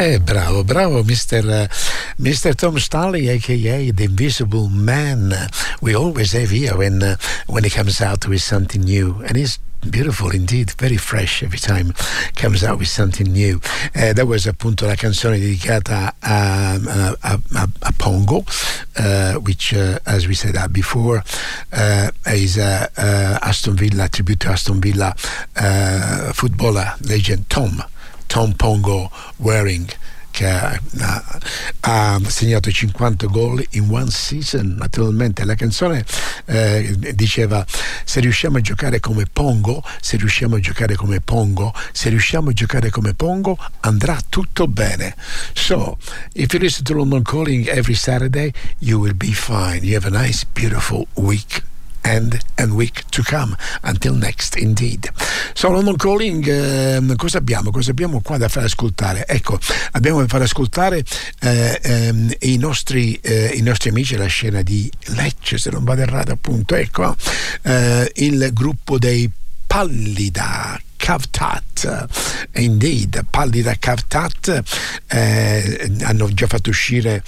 Bravo, Mr. Tom Stanley, aka the Invisible Man. We always have here when he comes out with something new, and he's beautiful indeed, very fresh every time comes out with something new. That was appunto la canzone dedicata a Pongo, which as we said before is Aston Villa, tribute to Aston Villa footballer legend Tom Pongo Waring, che ha segnato 50 gol in one season. Naturalmente la canzone diceva: se riusciamo a giocare come Pongo, se riusciamo a giocare come Pongo, se riusciamo a giocare come Pongo, andrà tutto bene. So if you listen to London Calling every Saturday, you will be fine. You have a nice beautiful week and week to come until next, indeed. So London Calling, cosa abbiamo qua da far ascoltare? Ecco, abbiamo da far ascoltare i nostri amici alla scena di Lecce, se non vado errato, appunto, ecco, il gruppo dei Pallida Kavtat, indeed, Pallida Kavtat hanno già fatto uscire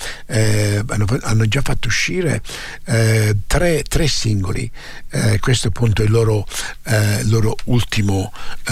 tre singoli. Questo appunto è il loro ultimo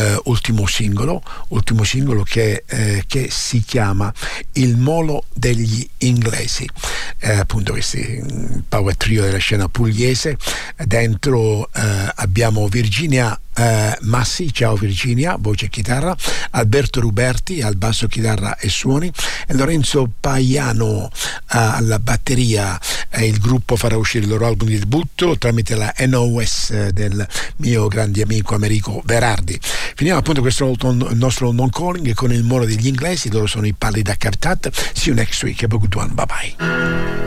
singolo che si chiama Il Molo degli Inglesi. Appunto questi power trio della scena pugliese. Dentro abbiamo Virginia Massi, ciao Virginia, voce e chitarra, Alberto Ruberti al basso, chitarra e suoni, e Lorenzo Paiano alla batteria. Il gruppo farà uscire il loro album di debutto tramite la NOS del mio grande amico Americo Verardi. Finiamo appunto questo nostro non calling con Il Molo degli Inglesi. Loro sono i Pallida Kavtat. See you next week. Have a good one. Bye bye.